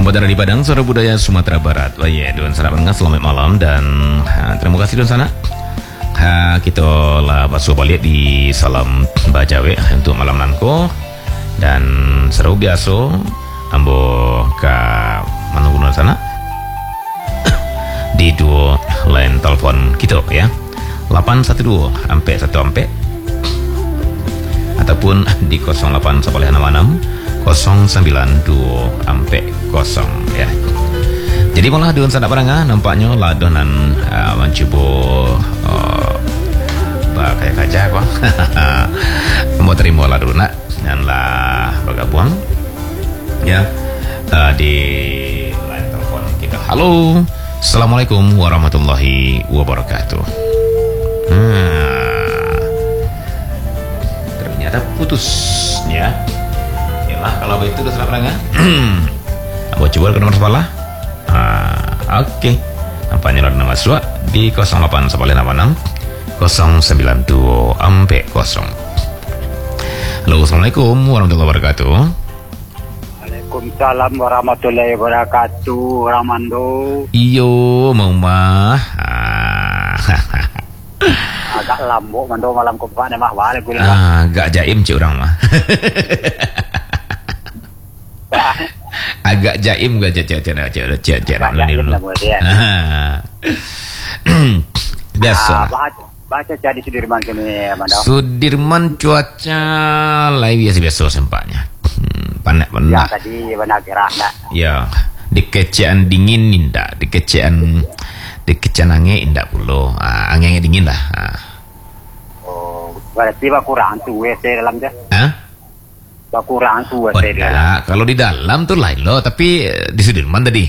Berada di Padang, Suara Budaya Sumatera Barat. Oh iya, Don sana pendengar selamat malam dan terima kasih Don sana. Kita lah basuh balik di salam bajawe untuk malam nanko dan seru biasa ambo ke menunggu Don sana di dua line telepon kita ya 812 ampe 1 ampe ataupun di 08 092 ampe 0 ya. Jadi malah dengan sana barangah nampaknya ladonan mencoba kayak kaca kok. Mau terima lah dulu nak dan lah bergabung ya di line telepon kita. Halo, assalamualaikum warahmatullahi wabarakatuh. Ternyata putus ya. Kalau begitu udah serap rangga aku coba ke nomor sekolah. Oke. Nampaknya nomor suat di 08 092 ampe 0. Halo, assalamualaikum warahmatullahi wabarakatuh. Waalaikumsalam warahmatullahi wabarakatuh. Ramando. Iyo mau mah. Agak lambok mando malam keempat mah wale gue. Agak jaim cik orang mah. Agak jaim gak biasa. Baca jadi Sudirman kini Mando. Sudirman cuaca lain biasa sempatnya. Panas Ya benar. tadi benar kira enggak. Ya, di kecaan dingin indah, di kecaan angin indah pulo. Angin dingin lah. Oh, berarti kurang tuh WC dalam dia. Hah? Kurang tuh WC dalam. Enggak, kalau di dalam tuh lain loh, tapi di Sudirman tadi.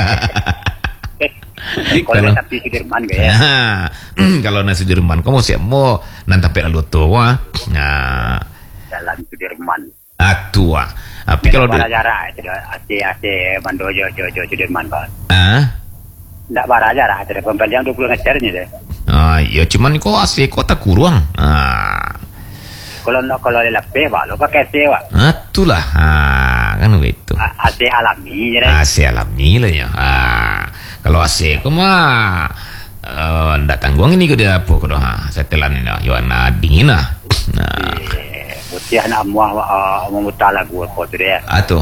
Kalau tapi Sudirman ya. Kalau nasi Sudirman, kamu siap mau nanti lalu tua. Nah, Jalan Sudirman. tua. Tapi kalau di jarak itu AC Mando jo Sudirman Pak. Enggak bara jarak ada pembelian 20 meter ni deh. Ya cuman kok asli kota kurang. Kalau lepe Pak, lo pakai sewa. Itulah. Kan begitu. AC alami je deh. AC alami lah ya. Kalau AC kok mah ndak tanggung ini ke dia apa ke setelan ini yo dingin lah. Putih nak muah memutar lagu apa tu dia. Atuh.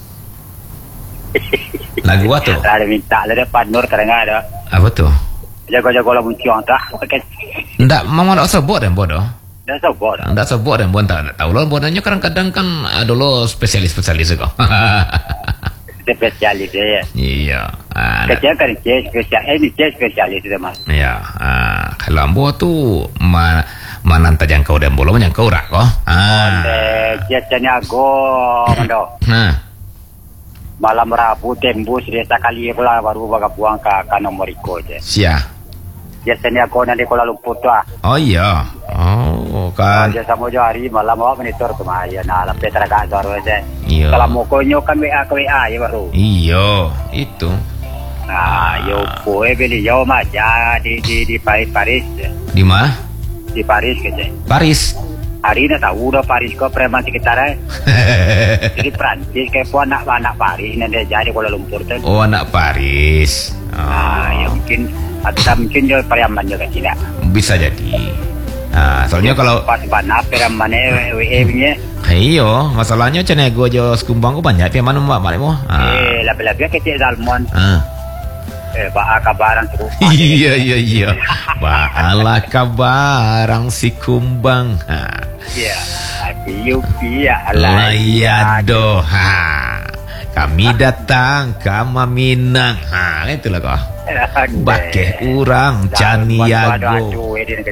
Lagu apa tuh? Ada minta ada Panur kadang ada. Apa tuh? Jago-jago lah muncul tah. Pakai Ndak mama ndak sebut dan bodoh. dah sobor. Ndak sebut dan bonta tahu lo bodanya kadang-kadang kan ada lo spesialis kok. Spesialis dia. Iya. Kerja kan spesialis dia mas. Ya, kalau ambo tuh mananta jangkau dan bolo menyangkau rak kok. Biasanya go mando. Malam Rabu tembus desa kali pula baru baga buang ke nomor iko je. Sia. Biasanya go nanti Kuala Lumpur tu ah. Oh iya. Oh kan. Dia sama hari malam awak monitor tu mah ya nah lampe teraga azhar je. Iya. Kalau mau konyo kan WA ke WA ya baru. Iya, itu. Yo poe beli yo maja di Paris. Di mana? Di Paris ke je. Paris. Hari ni tahu dah Paris kau preman sekitar Jadi Prancis kayak pun anak Paris nanti jadi Kuala Lumpur tu. Oh, anak Paris. Ya mungkin atau mungkin jo preman juga Cina. Bisa jadi. Soalnya kalau pas bana preman WE punya. Iyo, masalahnya cina gua jo sekumbang gua banyak pi mana mbak mau. Lebih-lebih kecil salmon. Ba kabaran tu. Iya. Baala kabarang si kumbang. Iya. Yupi ya Layado. Kami datang ke Minang. Itulah kok. Bakeh urang Caniago.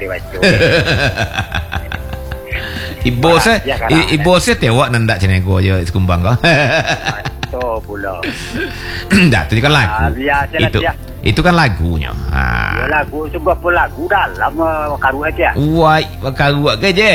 Ibu saya tewak nandak Caniago je kumbang kok. Tuh pula. Dah, itu kan lagu. Itu kan lagunya. Ya lagu sebuah pun lagu dalam karu aja. Wai, karu ke je.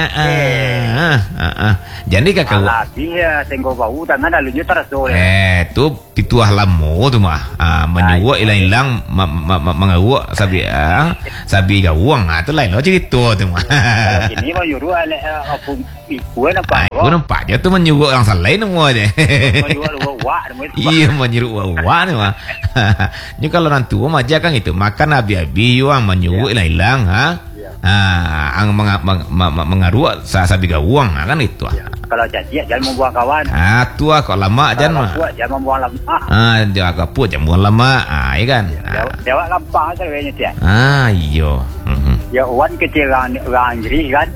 Jadi kakak. Lagi ya tengok bau tangan lalunya terus. Tu pituah lamo tu mah. Menyuak hilang mengawak sabi gawang. Tu lain lo cerita tu mah. Ini mau nyuruh apa ibu nampak. Ibu nampak je tu menyuak orang selain semua je. Menyuak uak. Iya menyeru uak nih mah. Ini kalau nanti mah kan itu makan abi-abi yang menyuruh hilang ang mengaruh sabi uang kan itu. Kalau janji jangan membuang kawan. Tua kok lama jangan mah. Jangan membuang lama. Jaga pun jangan membuang lama. Iya kan. Jawab gampang aja kayaknya dia. Iya. Ya uang kecil orang jadi kan.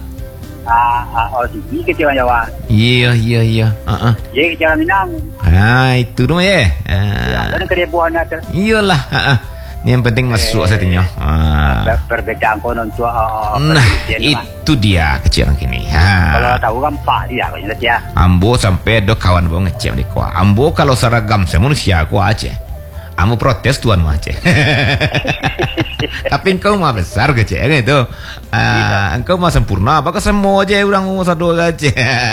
OCD kecil Jawa. Iya. Jadi kecil Minang. Itu dong ya. Dan keribuan itu. Iyalah. Yang penting masuk satunya. Perbedaan konon tua. Nah, itu dia kecil kini. Kalau tahu kan Pak dia kalau dia. Ambo sampai do kawan bo ngecem di kuah. Ambo kalau seragam saya manusia kuah aja. Ambo protes tuan mah aja. Tapi engkau mah besar kecil gitu. Engkau mah sempurna. Apakah semua aja orang mau satu aja.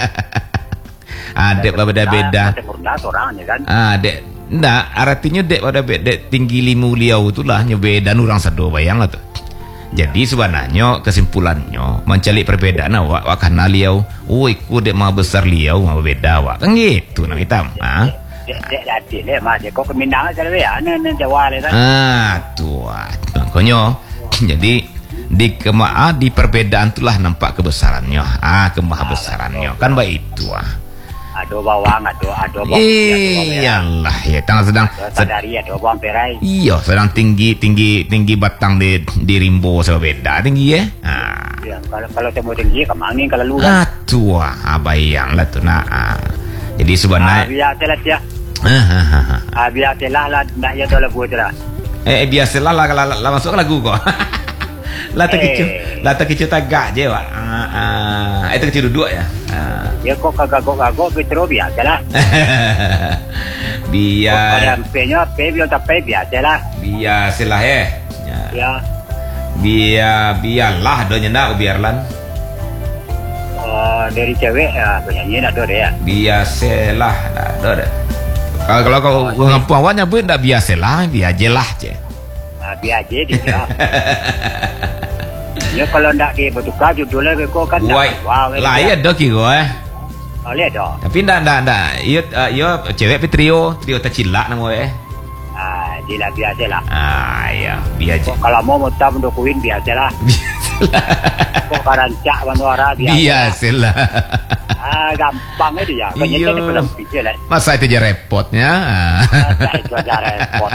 Adek beda-beda. Sempurna orangnya kan. Adek. Nah, artinya dek pada dek tinggi limu liau itulah nyebeda orang sado bayang lah tuh. Jadi sebenarnya kesimpulannya mencari perbedaan awak karena liau, ku dek mah besar liau mah beda awak kan gitu nang hitam. Dek mah dek kok keminang aja ya, nen Jawa le kan. Tuh, makanya jadi di perbedaan itulah nampak kebesarannya, kemahabesarannya kan baik itu Ado bawang, ado bawang. Iyalah ya, sedang sadari ado bawang perai. Iya, sedang tinggi batang di rimbo sama beda tinggi ya. Ya, kalau temu tinggi kemangin kalau lu kan. Tua, abayang lah tuh Jadi sebenarnya. Biasalah ya. Biasalah lah, nak ya dola buat lah. Biasalah lah kalau masuk lagu kok. Lata kecil tagak je wak. Itu kecil duduk ya. Ya kok kagak petro biasalah. Biar. Kalau biar tapi biasalah. Biasalah Ya. Biarlah doanya nak biarlan. Dari cewek penyanyi ada deh ya. Biasalah ada deh. Kalau kau ngampung awaknya pun tak biasalah, biajelah je. Biaje dia. Ya kalau ndak ke bertukar judulnya kau kan. Lah ya dok kiko Lihat dong. Tapi ndak. Iyo cewek trio tercilak nama Dia biasalah. Ya biaje. Kalau mau mutam dokuin biasalah. Kok karancak manuara biasalah. Gampang aja ya. Kayaknya ini belum pikir lah. Masa itu aja repotnya. Masa itu aja repot.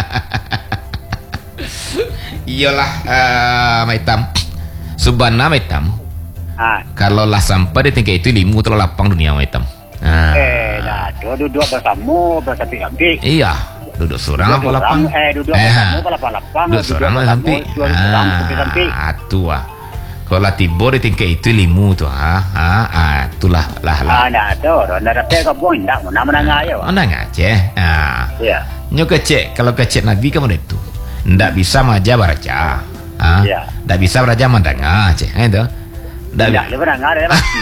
Iyalah, Maitam. Subhanallah Maitam. Kalau lah sampai di tingkat itu limu terlalu lapang dunia Maitam. Duduk bersama Iya, duduk seorang apa lapang? Duduk bersama lapang. Duduk seorang lah sampai. Tua. Kalau tiba di tingkat itu limu tu, itulah lah. Ada kebun nak menang aja. Menang aja. Iya. Nyo kecek, kalau kecek Nabi kamu itu, ndak bisa maja baraja. Ndak bisa baraja mandanga aja, itu. Ndak bisa mandanga ya pasti.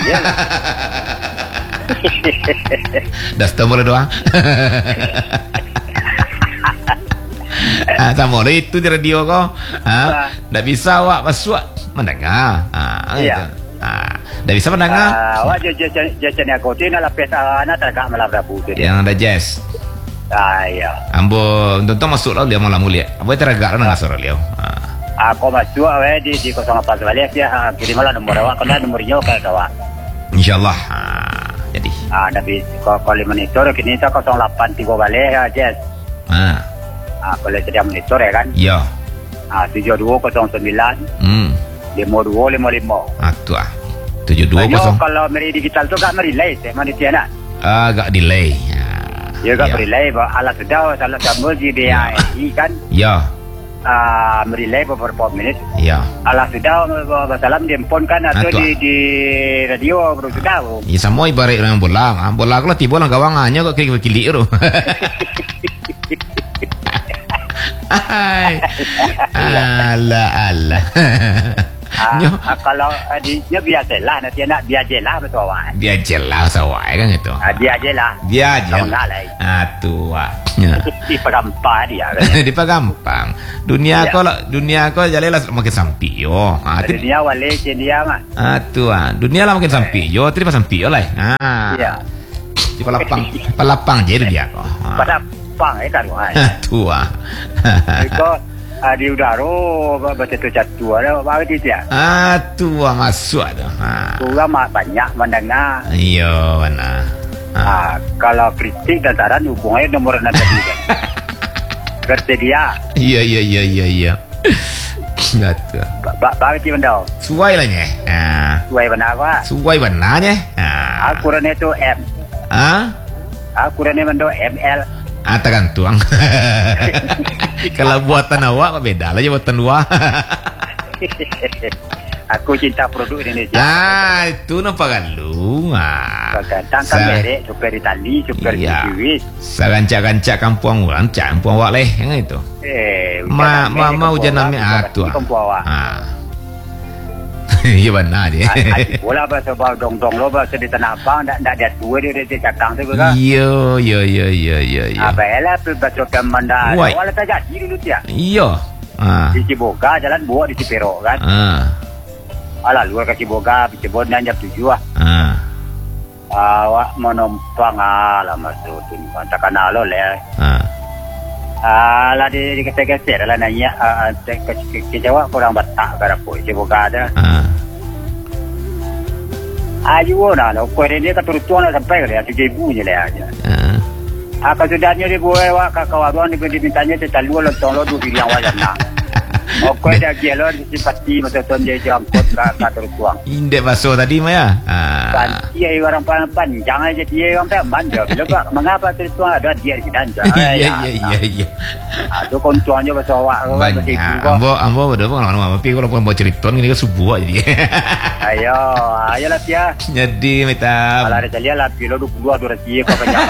Dah setemu doang. Sama itu di radio kok. Ndak bisa awak masuk mendengar. Gitu. Ndak bisa mendengar. Awak jajan aku tu nak lapis anak tak malam Rabu tu. Yang ada jazz. Iya. Ambo tonton masuk lah dia malam mulia. Apa teragak lah ngasor dia. Aku masuk di 08 balik ya. Kirim malah nomor awak kena nomornya ke awak. Insyaallah. Jadi. Tapi kalau monitor kini tak 08 tiba balik ya jazz. Kalau sedia monitor ya kan? Iya. 7209 5255. Atuh. 7209. Kalau meri digital tu gak meri delay manusia nak. Agak delay. Ya gak relay alat sudah salah sambung di DAI kan? Ya. Relay beberapa menit. Ya. Alat sudah salam di handphone kan atau di radio baru sudah. Ya sama ibarat orang bola. Bola kalau tiba orang gawangannya kok kiri tu. Allah. Kalau dia biasalah nanti nak biasalah betul awak. Biasalah sawai kan itu. Biasalah. Tuh. Di pagampang dia. Di pagampang. Dunia kau jalanlah makin sampio. Dunia wale dia mah. Dunia lah makin sampio. Terima sampio lah. Iya. Palapang je dia kok. Palapang kan wah. Tua. Iko di udara baca tu jatuh ada apa dia? Tua masuk tu. Kurang banyak mendengar. Iya, mana. Kalau kritik dan saran hubungannya nomor nanti kan. Bersedia. Iya. Betul. Bagi benda. Suai lah nye. Suai benar apa? Suai benar nye. Aku rene tu M. Aku rene benda ML. Tergantung. Kalau buatan awak beda lah je buatan luar. Aku cinta produk Indonesia. Itu nampak kan lu. Tangkap merek, super Itali, super Swiss. Serancak-rancak kampung orang, kampung awak leh, yang itu. Mau hujan namanya tu. Iya benar dia. Bola bahasa bau dong-dong lo bahasa di Tanah Abang, ndak ada tua dia cakang tu kan. Iya. Apalah bahasa Kamanda. Awal tak jadi dulu dia. Iya. Di Ciboga jalan buat di Cipero kan. Alah luar ke Ciboga, Cibon dan jam 7 lah. Awak menumpang lah masuk tu. Takkan lo leh. Lah di kata-kata lah nanya kejawab kurang batak ke apa Ciboga ada. Ayo nak lo kau ini kan terus tuan sampai ke dia 7,000 je lah aja. Kalau sudahnya dia buat awak kawan dia dimintanya terlalu lo tolong 2 bilion awak nak. Kau dah gelor di pasti masa tuan dia jangkut ke terus tuang. Indek masuk tadi Maya. Dia orang panjang aja dia orang tak manja. Bila mengapa terus tuang ada dia di danca. Iya. Tu kontuannya bahasa awak. Banyak. Ambo betul pengalaman tapi kalau pun bawa cerita ni kan subuh aja dia. Ayolah dia. Jadi minta. Kalau ada kalian lah kilo 22 dia kau banyak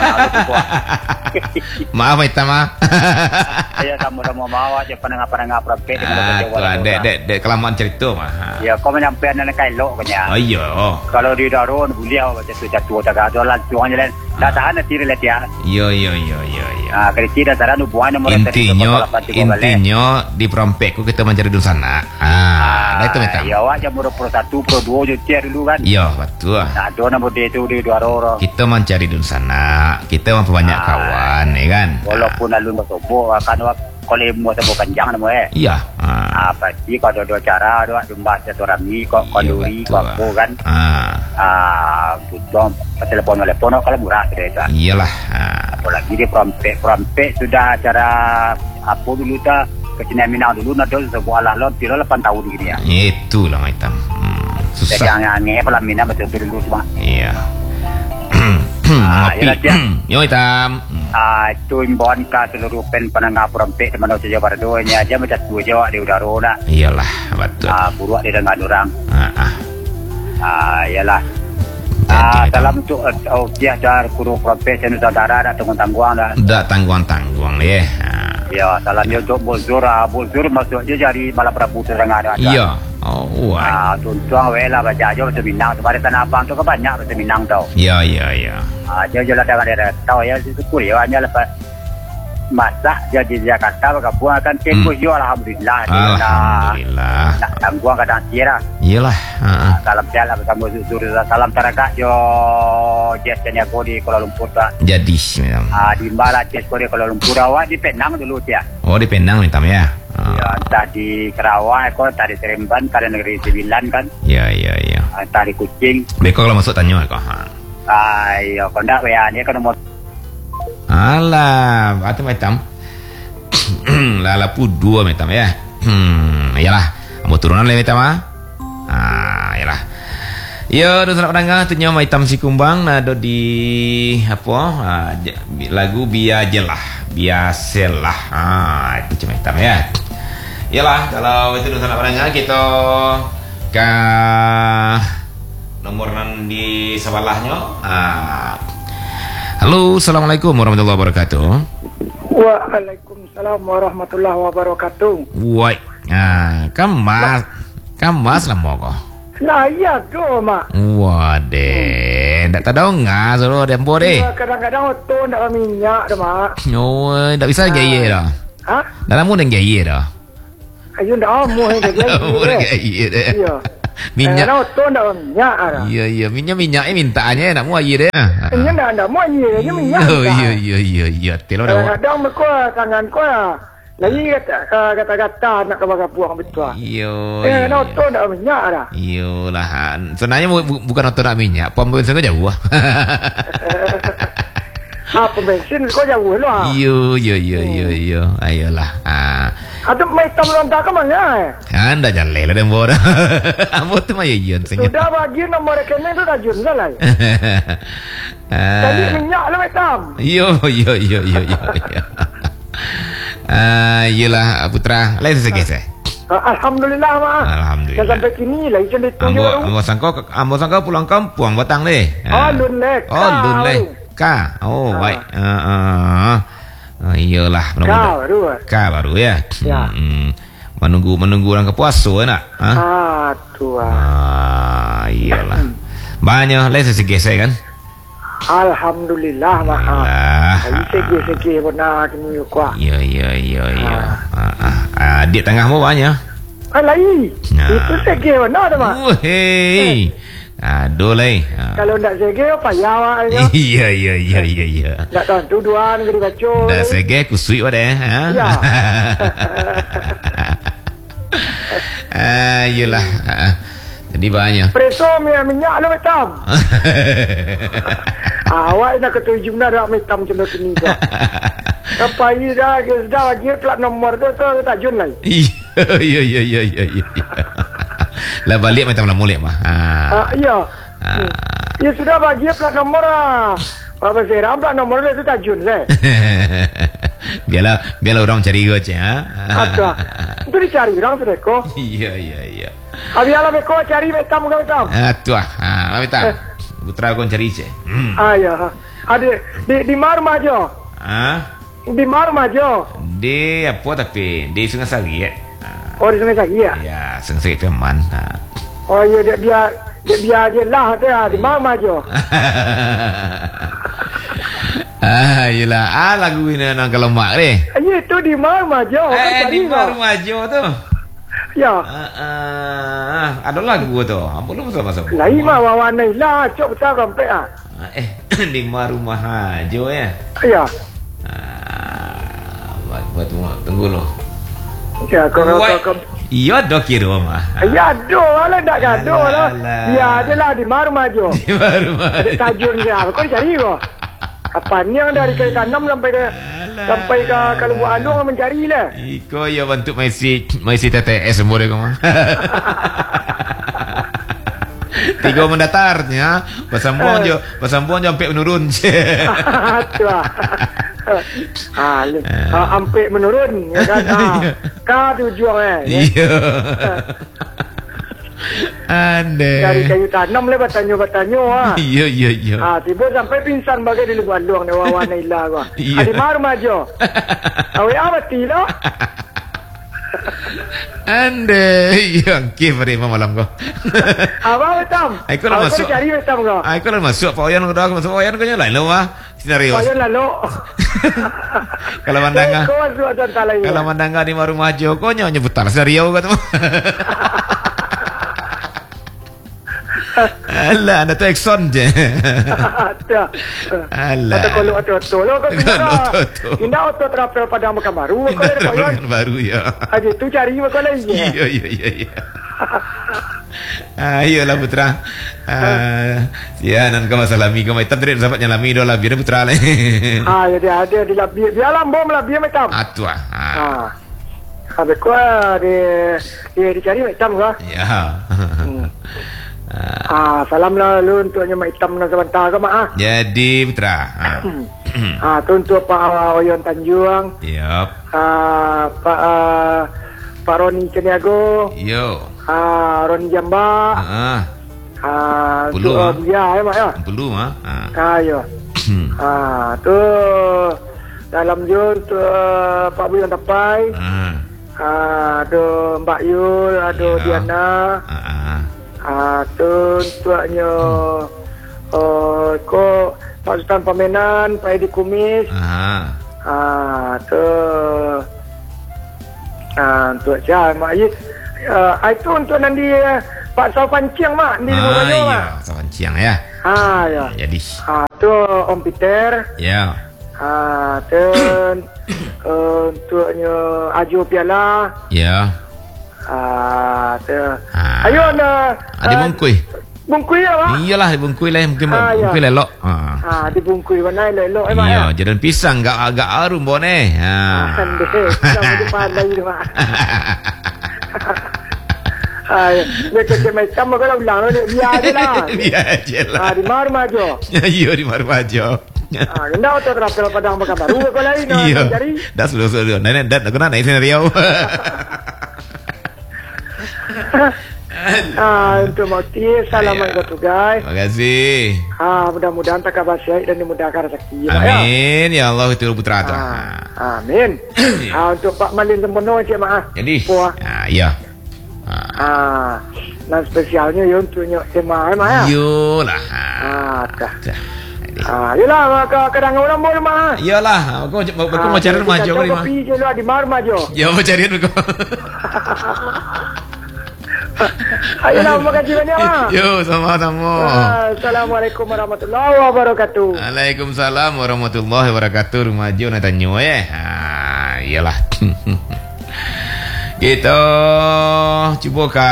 maaf minta maaf. Saya sama-sama mau aja penengah-penengah prospek. Dek kelamaan cerita mah. Ya, kau menyampaikan dengan kailok kanya. Iya. Kalau di daron beliau jatuh tak ada lancuannya lain. Dah tahan nanti dia dia. Iya. Kerja dah tahan hubungan nomor intinya di prompekku kita mencari dulu sana. Dah itu minta. Ya, awak jam 1 Pro 2 je tiar dulu kan. Iya, betul. Nah, dona mode itu di daron. Kita mencari dulu sana. Kita memperbanyak kawan, ya kan. Walaupun alun bersobo akan kalau mau sebut panjang nama Iya. Pasti kalau ada cara ada jumlah satu rami kok kalori kok apa kan. Butuh telepon kalau murah sudah itu. Iyalah. Apalagi di prompek sudah acara apa dulu ta kecina Minang dulu nak sebuah alat tiro 8 tahun gini ya. Itulah macam. Susah. Jangan aneh Minang betul dulu semua. Iya. Yo hitam. Itu imbauan ke seluruh penengah prompek teman saja berdoanya aja macam dua Jawa di udara nak. Iyalah betul. Buruak di dengan orang. Iyalah. Salam untuk biasa guru prompek saudara ada tanggung-tangguang dah. Dah tanggung-tangguang ya. Ya, salamnya untuk Bozur maksudnya jadi malam Prabu terang ada. Iya. Tuntuang wela baca aja bahasa Minang. Kemarin Tanah Abang tu kan banyak bahasa Minang tau. Iya. Jelas daerah tahu ya syukur ya hanya lepas masak jadi Jakarta bergabung akan tempoh yo alhamdulillah. Alhamdulillah. Tangguang kadang tira. Iyalah. Salam jalan bersama Zuzur salam tarakat yo jasanya ko di Kuala Lumpur tak. Jadi memang. Di Malaysia jas ko di Kuala Lumpur awak di Penang dulu dia. Oh di Penang minta ya. Ya, tadi Kerawang ko tadi Seremban tadi Negeri Sembilan kan. Iya. Tadi Kucing. Beko kalau masuk tanya kau. Ayo, kau nak WA ni kan nomor. Alah, atau macam lalapu 2 macam ya. Iyalah, mau turunan le macam iyalah. Ya, dosa pendengar tunya hitam si kumbang nado di apa? Lagu biasalah. Itu cuma hitam ya. Iyalah, kalau itu dosa pendengar kita ke nomor nan di sebelahnya. Halo, assalamualaikum warahmatullahi wabarakatuh. Waalaikumsalam warahmatullahi wabarakatuh. Woi, kamas lah mau kok. Nah iya tu mak. Waduh, tak tahu nggak suruh dempo deh. Kadang-kadang oto nak minyak dah mak. Oh, tak bisa gaya dah. Hah? Dalam mu dan gaya dah. Ayo dah mu yang gaya. Mu dan gaya dah. Iya. Minyak. Oto ndak minyak ada. Iya, minyak mintanya nak mu air deh. Ini ndak mau air, ini minyak. Iya, telo dah. Kadang mereka tangan kau lagi kata-kata nak ke buang betul. Iya. Oto ndak minyak ada. Iya lah. Sebenarnya bukan oto nak minyak, pom bensin kau jauh. Pom bensin kau jauh lah. Iya. Ayolah. Ada mai tam lontar ke mana? Anda jalan lah dan bodoh. Ambo tu mah iya senyum. Sudah bagi nombor rekening tu dah jun lah. Tadi minyak lah mai tam. Iya. Iyalah putra, lain sesekese. Alhamdulillah mak. Alhamdulillah. Sampai kini lah ikan itu. Ambo sangka pulang kampung batang deh. Lun lek. Lun lek. Baik. Iyalah, baru ya. Menunggu orang ke puasa nak. Iyalah. Banyak lain sesekese kan. Alhamdulillah maaf. Segi benar kini kuat. Iya. Adik tengahmu banyak. Alai. Itu segi benar tu mak. Aduh lai. Kalau ndak segi payah awak. Iya. Ndak tahu tuduhan ke dibaca. Ndak segi kusui wade. Ya. Iyalah. Jadi banyak. Preso minyak lu hitam. Awak nak ketujuh nak hitam macam ni tu. Sampai dah lagi plat nomor tu tak jun lagi. Iya. Lah balik macam lah mulai mah. Iya. Ya sudah bagi plat nomor Apa seram plat nomor tu tak jun saya. Biarlah orang cari gua aja. Itu dicari orang tu deko. Iya. Biarlah beko cari betam ke betam. Betam. Putra kau cari je. Ya. Ada di Marmajo. Di Marmajo. Di apa tapi di Sungai Sari ya. Di Sungai Sari ya. Ya, Sungai Sari teman. Oh ya dia je lah di Marmajo. Yelah. Lagu ini nak kelemak deh. Itu di Marmajo. Di Marmajo tu. Ya. Ada lagu tu. Belum sama-sama. Lain mah warna lah. Cok betul sampai di rumah Hajo ya. Ya. Buat tunggu lo. Ya, kalau iya dok kira mah. Ya doh lah dak gaduh lah. Ya adalah di Marmajo. Di Marmajo. Tajun dia. Kau cari kau. Apanya dari ke tanam sampai ke Lubu Alung mencari lah. Iko ya bentuk masih TTS semua deh kamu. Tiga mendatarnya, pasambon jo sampai menurun. Sampai menurun ya kan. Ka tujuan Iya. Ande. Dari kayu tanam le batanyo. Iya. Tiba sampai pingsan bagai di Lubu Alung ni wawana ilah gua. Di Marmajo. Awe awati lo. Ande yang kifari malam kau. Apa betam? Aku nak masuk. Cari betam kau. Aku nak masuk. Pak Oyan udah masuk. Oyan kau lain lo mah. Sinario. Oyan lalu. Kalau mandanga. Kalau mandanga di Marmajo kau nyebut tar sinario kau tu. Alah, anda tu Exxon je. Alah. Atau kalau auto lo kau indah auto terapel pada Mekah baru. Kau baru ya. Aje tu cari kau lagi. Iya. Ayolah putra. Ya, nan kau masalah mi kau mai tadrid sahabatnya lami dolah biar putra lah. Ya dia ada di labi. Biarlah bom lah biar macam. Atua. Habis kau dia dicari macam kau. Ya. Salam lah lu untuk nyama hitam nak sebentar ke mak. Jadi putra. Tu untuk Pak Oyon Tanjung. Yap. Pak Roni Ceniago. Yo. Roni Jamba. Puluh dia mak ya. Puluh Yo. Tu dalam jun tu Pak Buyan Tapai. Ada Mbak Yul, ada Diana. Tuannya ko Pak Sultan Pamenan, Pak Edi Kumis. Tuan Cah Mak Yit. Itu untuk nanti Pak Sau Pancing mak di Bogor mak. Iya, Sawanciang ya. Ya. Jadi. Tu Om Peter. Ya. Dan untuknya Ajo Piala. Ya. Ayo anda. Di bungkui. Bungkui ya mak. Iyalah di bungkui lah mungkin bungkui lelok. Di bungkui warna lelok mak. Iya, jalan pisang agak arum bone. Deh, jangan pandai tu mak. Dia macam kalau bilang biar je lah. Biar je lah. Di rumah je. Iya, di rumah je. Hendak tu terapkan padang makan baru ke lain. Iya. Dah sudah. Nenek dah nak naik sini Riau. Untuk mati assalamualaikum guys. Terima kasih. Mudah-mudahan tak kabar syahid dan dimudahkan rezeki. Amin ya Allah itu putra tu. Amin. Untuk Pak Malin Tempono cik mak. Jadi. Ya. Dan spesialnya ya untuknya Emma ya. Yolah. Yelah kadang orang boleh mak. Iyalah, aku mau cari rumah jo ni mah. Kopi je lah di rumah jo. Ya mau cari aku. Ayolah makasih banyak mak. Yo sama-sama. Assalamualaikum warahmatullahi wabarakatuh. Waalaikumsalam warahmatullahi wabarakatuh. Rumah jo nak tanya iyalah. Kita cuba ke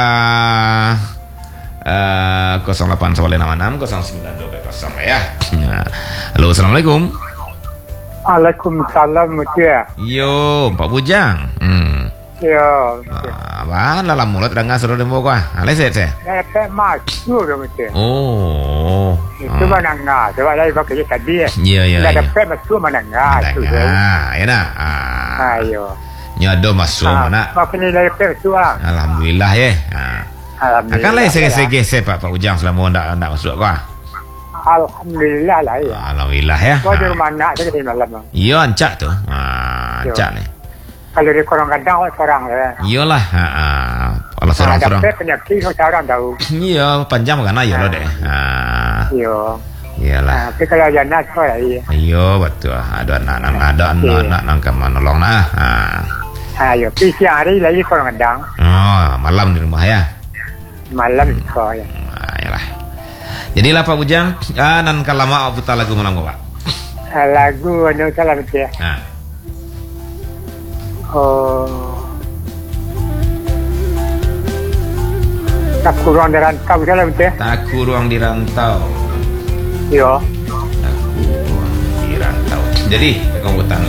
0896 ya. Halo, assalamualaikum. Waalaikumsalam Mutia. Yo, Pak Bujang. Yo. Abang lah mulut dah ngasur demo kau. Alai set saya. Saya masuk ke Mutia. Oh. Itu mana ngah? Sebab saya pakai tadi. Iya. Dah dapat masuk mana ngah? Ya nak. Ayo. Nyodo masuk mana? Apa ni dari masuk lah. Alhamdulillah ya. Alhamdulillah. Akan lah saya Pak Bujang selama ndak masuk kau. Alhamdulillah lah ya. Alhamdulillah ya. Kau di rumah nak jadi malam. Iya ancak tu. Ancak ni. Kalau di korang kadang orang lah. Iyalah. Kalau seorang. Ada penyakit orang tahu. Iya, panjang kan ayo loh deh. Iya. Iyalah. Tapi kalau jangan kau lah iya. Iya betul. Ada anak nangka menolong nah. Ayo, siang hari lagi korang kadang. Malam di rumah ya. Malam kau ya. Iyalah. Jadilah Pak Bujang, nan kalama putar lagu malam kau Pak. Lagu anu salam dia. Tak kurang di rantau salam dia. Tak kurang di rantau. Yo. Tak kurang di rantau. Jadi kau putar.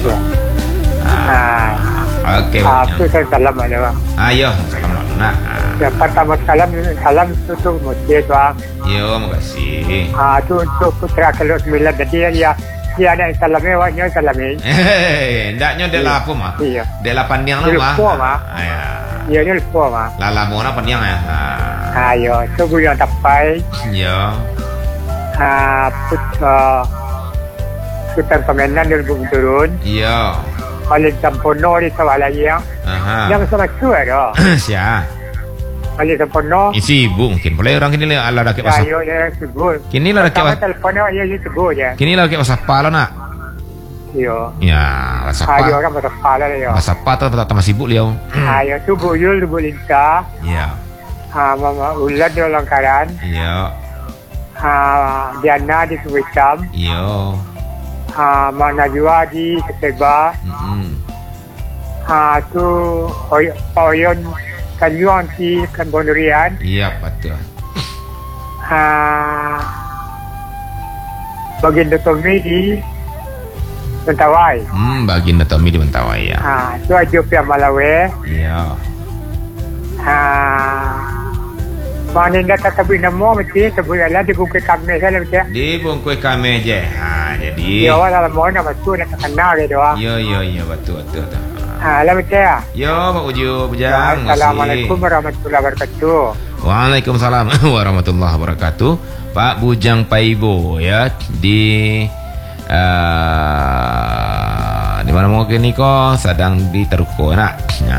Okey. Aku salam aja. Ayo, salam nak. Ya, pertama salam untuk Mutia tuang. Yo, makasih. Itu untuk putra kalau 9 jadi ya ada salamnya waknya salamnya. Ndaknya dia lah apa mah? Iya. Dia lah pandiang lah mah. Iya ni lupa mah. Lala mau na pandiang ya. Ayo, subuh yang tapai. Yo. Putra Sultan Pemenan dia turun. Iya. Malin Tempono di Sawalayang. Yang sama suara dah. Siapa? Malin Tempono. Sibuk mungkin. Boleh orang kini lah ada rakyat pasal. Ayo, dia sibuk. Kini lah rakyat pasal. Teleponnya dia sibuk je. Kini lah rakyat pasal pala nak. Iya. Ya, pasal pala. Ayo orang pasal pala dia. Pasal pala tu tak sibuk liau. Ayo, subuh yul subuh linta. Ya. Mama Ulad di Langkaran. Ya. Diana di Suwitam. Yo. Mak Najwa di Keteba. Tu Oyon Kanyuan di Kanbonurian. Iya betul. Baginda Tommy di Mentawai. Baginda Tommy di Mentawai ya. Tu Ajo Pia Malawe. Iya. Mana dah tak tahu nama mesti sebulan di bukit kami saya mesti. Di bungkus kami je. Jadi. Ya awak dalam mana masuk nak kenal dia doang. Iya betul. Lah mesti ya. Yo Pak Uju Bujang. Assalamualaikum warahmatullahi wabarakatuh. Waalaikumsalam warahmatullahi wabarakatuh. Pak Bujang Paibo ya di mana mau kini kok sedang di Teruko nak.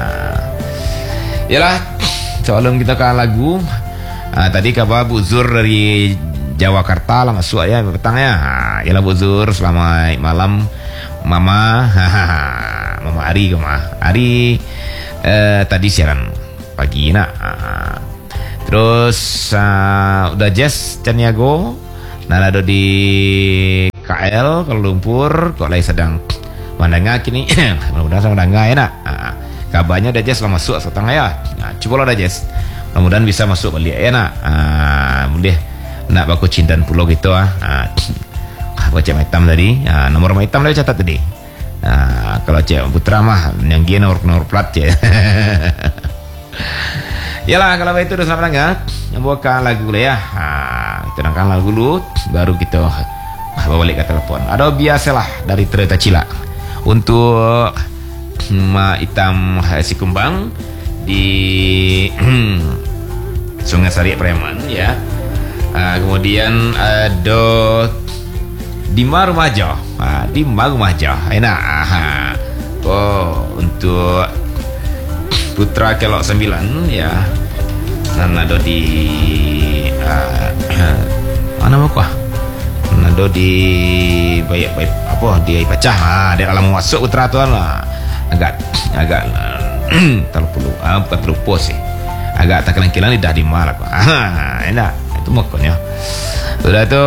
Yalah sebelum kita ke lagu tadi kabar Bu Zur dari Jawakarta lah masuk ya petang ya. Yalah Bu Zur selamat malam Mama. Mama Ari ke Mama Ari tadi siaran pagi nak. Terus udah jazz Caniago, nalado di KL Kuala Lumpur, kok lagi sedang mandanga kini. Mudah-mudahan sama mandanga ya nak. Kabarnya udah jazz lah masuk setengah ya. Coba lah udah jazz. Mudah-mudahan bisa masuk balik ya nak. Boleh nak baku cintaan pulau gitu baca hitam tadi. Nomor hitam tadi catat tadi. Kalau Cik Putra mah yang dia nomor plat je. Yalah kalau itu udah sama nggak, yang buka lagu lah ya. Tenangkan lagu dulu, baru kita bawa balik ke telepon. Ada biasalah dari Tereta Cila untuk hitam si kumbang di Sungai Sari Preman ya. Kemudian ada di Marumaja, di Marumaja enak. Untuk Putra Kelok 9 ya, dan ada di mana muka, ada di baik apa di pecah, di alam masuk Putra tu lah, agak bukan terlupa sih, agak tak kelang-kelang lidah di malah kok. Enak itu makanya. Sudah tu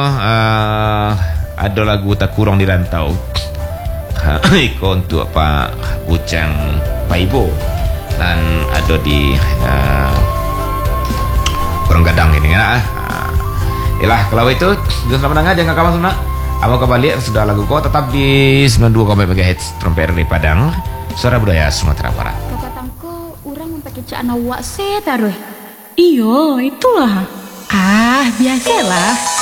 ada lagu Tak Kurang di Rantau. Ikut untuk Pak Bucang Pak Ibu, dan ada di Kurang Gadang ini ya. Yalah kalau itu jangan mendengar, jangan kawan semua. Apa kembali sudah lagu kau tetap di 92,3 MHz Trompet di Padang, Suara Budaya Sumatera Barat. Kataku orang pakai cak nawak se taruh. Iyo itulah. Biasalah.